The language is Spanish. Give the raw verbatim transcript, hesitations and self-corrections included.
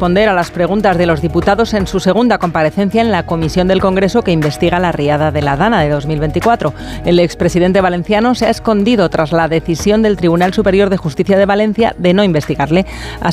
responder a las preguntas de los diputados en su segunda comparecencia en la comisión del Congreso que investiga la riada de la Dana de dos mil veinticuatro. El expresidente valenciano se ha escondido tras la decisión del Tribunal Superior de Justicia de Valencia de no investigarle.